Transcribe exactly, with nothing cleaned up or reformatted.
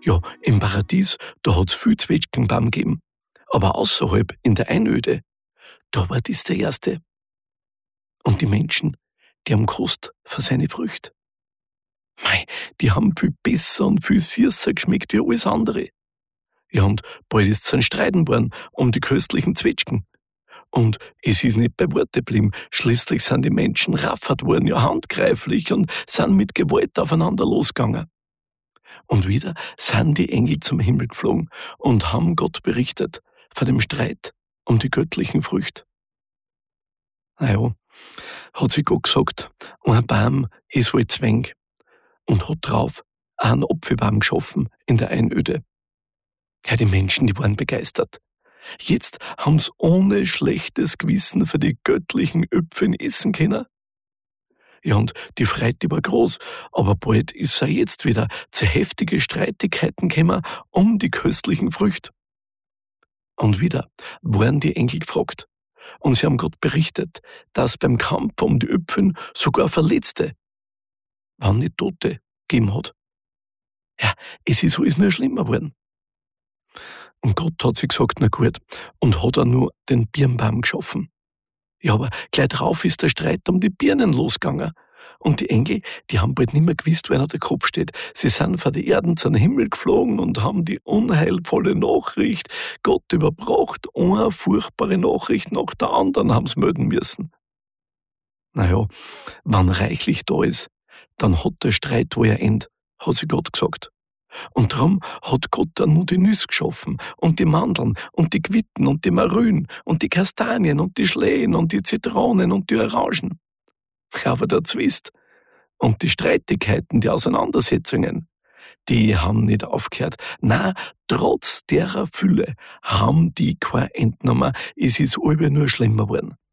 Ja, im Paradies, da hat's viel Zwetschgenbaum gegeben. Aber außerhalb, in der Einöde, da war das der erste. Und die Menschen, die haben gekostet von seine Früchte. Mei, die haben viel besser und viel süßer geschmeckt wie alles andere. Ja, und bald ist's ein Streiten worden um die köstlichen Zwetschgen. Und es ist nicht bei Worte geblieben. Schließlich sind die Menschen raffert worden, ja handgreiflich, und sind mit Gewalt aufeinander losgegangen. Und wieder sind die Engel zum Himmel geflogen und haben Gott berichtet von dem Streit um die göttlichen Früchte. Naja, hat sich Gott gesagt, ein Baum ist wohl zwäng, und hat drauf einen Apfelbaum geschaffen in der Einöde. Ja, die Menschen, die waren begeistert. Jetzt haben's ohne schlechtes Gewissen für die göttlichen Äpfeln essen können. Ja, und die Freude, die war groß, aber bald ist auch jetzt wieder zu heftige Streitigkeiten gekommen um die köstlichen Früchte. Und wieder waren die Engel gefragt. Und sie haben Gott berichtet, dass beim Kampf um die Äpfeln sogar Verletzte, wenn nicht Tote, gegeben hat. Ja, es ist alles nur schlimmer geworden. Und Gott hat sich gesagt, na gut, und hat auch nur den Birnbaum geschaffen. Ja, aber gleich drauf ist der Streit um die Birnen losgegangen. Und die Engel, die haben bald nicht mehr gewusst, wer an der Kopf steht. Sie sind von der Erden zum Himmel geflogen und haben die unheilvolle Nachricht Gott überbracht. Eine furchtbare Nachricht nach der anderen haben sie melden müssen. Naja, wenn reichlich da ist, dann hat der Streit wohl ein Ende, hat sich Gott gesagt. Und darum hat Gott dann nur die Nüsse geschaffen und die Mandeln und die Quitten und die Marünen und die Kastanien und die Schlehen und die Zitronen und die Orangen. Ja, aber der Zwist und die Streitigkeiten, die Auseinandersetzungen, die haben nicht aufgehört. Na, trotz derer Fülle haben die kein Ende genommen. Es ist alle nur schlimmer geworden.